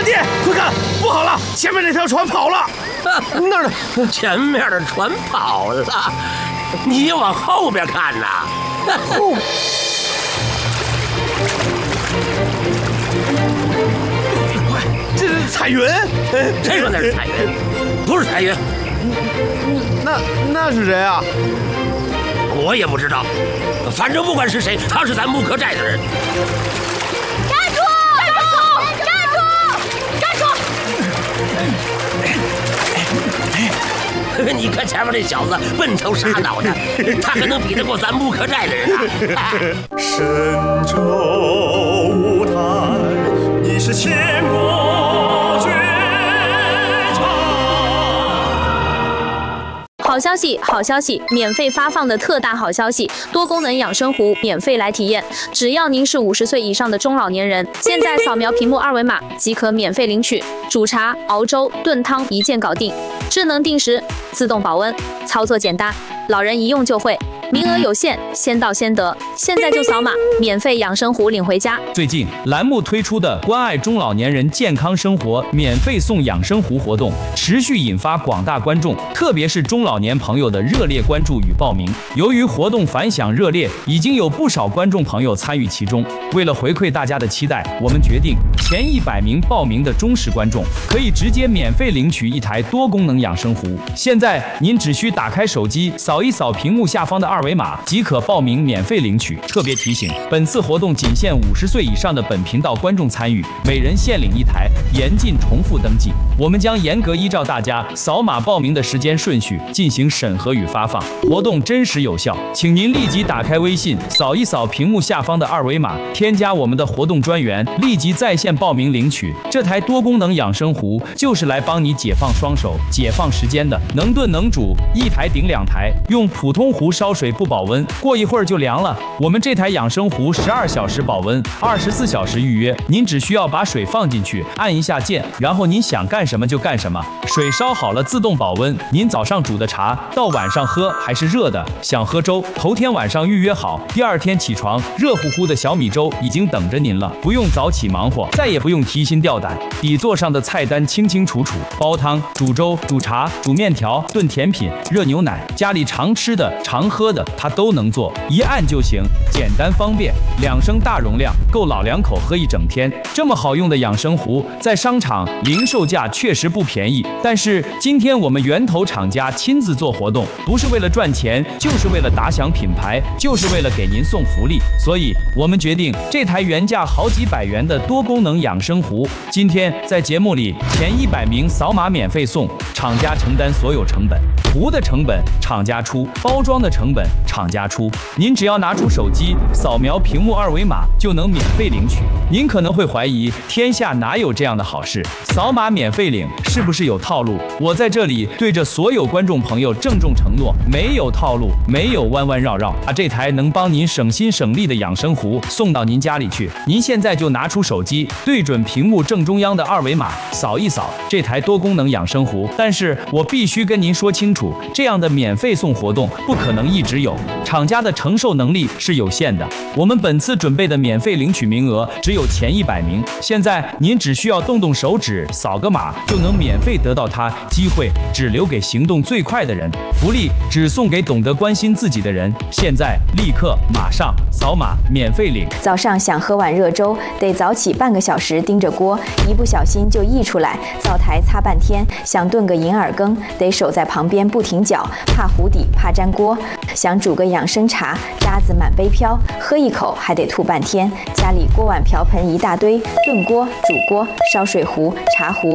干爹，快看，不好了，前面那条船跑了。那儿呢？ 前面的船跑了，你往后边看呐。 后。这是彩云。 谁说那是彩云？不是彩云。 那是谁啊？ 我也不知道，反正不管是谁，他是咱木刻寨的人。 站住！ 你看前面这小子笨头傻脑的，他还能比得过咱木刻寨的人啊？ 神州舞台，你是千国绝唱。 好消息，好消息！免费发放的特大好消息，多功能养生壶免费来体验。只要您是50岁以上的中老年人，现在扫描屏幕二维码即可免费领取。煮茶、熬粥、炖汤一键搞定，智能定时，自动保温，操作简单，老人一用就会。名额有限，先到先得，现在就扫码，免费养生壶领回家。 最近栏目推出的关爱中老年人健康生活免费送养生壶活动，持续引发广大观众，特别是中老年朋友的热烈关注与报名。由于活动反响热烈，已经有不少观众朋友参与其中。为了回馈大家的期待，我们决定前100名报名的忠实观众可以直接免费领取一台多功能养生壶。现在您只需打开手机，扫一扫屏幕下方的二维码即可报名免费领取。特别提醒，本次活动仅限50岁以上的本频道观众参与，每人限领一台，严禁重复登记。我们将严格依照大家扫码报名的时间顺序进行审核与发放，活动真实有效。请您立即打开微信，扫一扫屏幕下方的二维码，添加我们的活动专员，立即在线报名领取。这台多功能养生壶就是来帮你解放双手、解放时间的，能炖能煮，一台顶2台，用普通壶烧水不保温，过一会儿就凉了。我们这台养生壶12小时保温，24小时预约。您只需要把水放进去，按一下键，然后您想干什么就干什么。水烧好了自动保温，您早上煮的茶到晚上喝还是热的。想喝粥，头天晚上预约好，第2天起床，热乎乎的小米粥已经等着您了，不用早起忙活，再也不用提心吊胆。底座上的菜单清清楚楚，煲汤、煮粥、煮茶、煮面条、炖甜品、热牛奶，家里常吃的、常喝的，它都能做，一按就行，简单方便，2升大容量，够老2口喝一整天。这么好用的养生壶，在商场零售价确实不便宜，但是今天我们源头厂家亲自做活动，不是为了赚钱，就是为了打响品牌，就是为了给您送福利。所以我们决定，这台原价好几百元的多功能养生壶，今天在节目里前100名扫码免费送，厂家承担所有成本。壶的成本厂家出，包装的成本厂家出，您只要拿出手机扫描屏幕二维码就能免费领取。您可能会怀疑，天下哪有这样的好事？扫码免费领是不是有套路？我在这里对着所有观众朋友郑重承诺，没有套路，没有弯弯绕绕，把这台能帮您省心省力的养生壶送到您家里去。您现在就拿出手机，对准屏幕正中央的二维码，扫一扫这台多功能养生壶。但是我必须跟您说清楚，这样的免费送活动不可能一直有，厂家的承受能力是有限的。我们本次准备的免费领取名额只有前100名，现在您只需要动动手指，扫个码就能免费得到它，机会只留给行动最快的人，福利只送给懂得关心自己的人。现在立刻马上扫码免费领。 早上想喝碗热粥，得早起半个小时盯着锅，一不小心就溢出来，灶台擦半天。想炖个银耳羹，得守在旁边不停搅，怕糊底，怕粘锅。想煮个养生茶，渣子满杯飘，喝一口还得吐半天。家里锅碗瓢盆一大堆，炖锅、煮锅、烧水壶、茶壶，